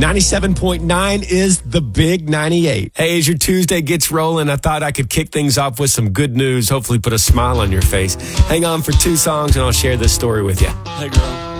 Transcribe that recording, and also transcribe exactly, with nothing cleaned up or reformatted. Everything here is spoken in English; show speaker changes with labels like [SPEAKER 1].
[SPEAKER 1] ninety-seven point nine is the Big ninety-eight.
[SPEAKER 2] Hey, as your Tuesday gets rolling, I thought I could kick things off with some good news, hopefully put a smile on your face. Hang on for two songs, and I'll share this story with you.
[SPEAKER 3] Hey, girl.